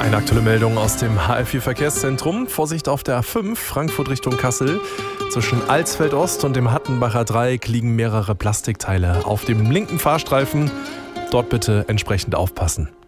Eine aktuelle Meldung aus dem HR4 Verkehrszentrum. Vorsicht auf der A5, Frankfurt Richtung Kassel. Zwischen Alsfeld Ost und dem Hattenbacher Dreieck liegen mehrere Plastikteile auf dem linken Fahrstreifen. Dort bitte entsprechend aufpassen.